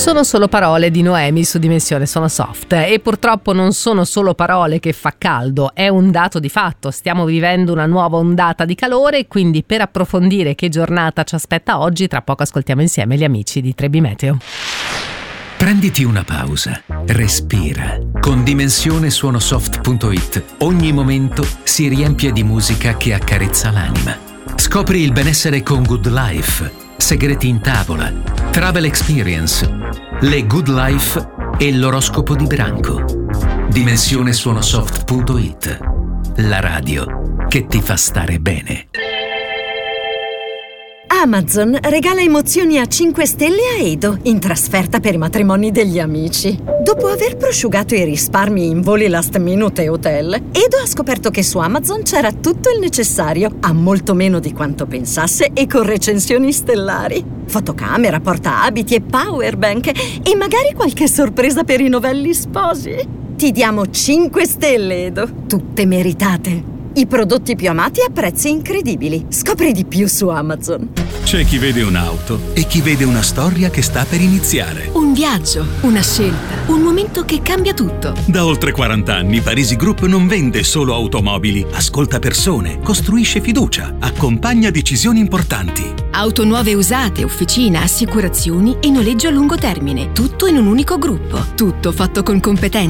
Sono solo parole di Noemi su Dimensione Sono Soft, e purtroppo non sono solo parole che fa caldo, è un dato di fatto. Stiamo vivendo una nuova ondata di calore, quindi per approfondire che giornata ci aspetta oggi, tra poco ascoltiamo insieme gli amici di Trebi Meteo. Prenditi una pausa, respira. Con dimensionesuonosoft.it ogni momento si riempie di musica che accarezza l'anima. Scopri il benessere con Good Life, segreti in tavola, travel experience, le Good Life e l'oroscopo di branco. Dimensionesuonosoft.it, la radio che ti fa stare bene. Amazon regala emozioni a 5 stelle a Edo in trasferta per i matrimoni degli amici. Dopo aver prosciugato i risparmi in voli last minute e hotel, Edo ha scoperto che su Amazon c'era tutto il necessario, a molto meno di quanto pensasse e con recensioni stellari. Fotocamera, portaabiti e powerbank e magari qualche sorpresa per i novelli sposi. Ti diamo 5 stelle, Edo, tutte meritate. I prodotti più amati a prezzi incredibili. Scopri di più su Amazon. C'è chi vede un'auto e chi vede una storia che sta per iniziare. Un viaggio, una scelta, un momento che cambia tutto. Da oltre 40 anni Parisi Group non vende solo automobili, ascolta persone, costruisce fiducia, accompagna decisioni importanti. Auto nuove e usate, officina, assicurazioni e noleggio a lungo termine. Tutto in un unico gruppo. Tutto fatto con competenza.